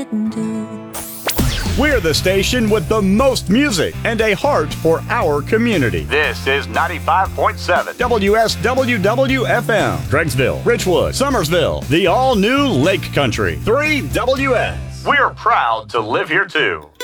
We're the station with the most music and a heart for our community. This is 95.7 WSWW-FM. Craigsville, Richwood, Summersville, the all-new Lake Country. 3WS. We're proud to live here, too.